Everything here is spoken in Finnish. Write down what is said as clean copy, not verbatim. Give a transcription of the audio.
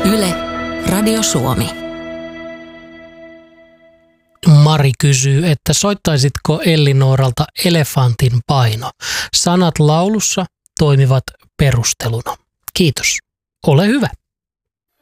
Yle, Radio Suomi. Mari kysyy, että soittaisitko Elli-Nooralta Elefantin paino? Sanat laulussa toimivat perusteluna. Kiitos. Ole hyvä.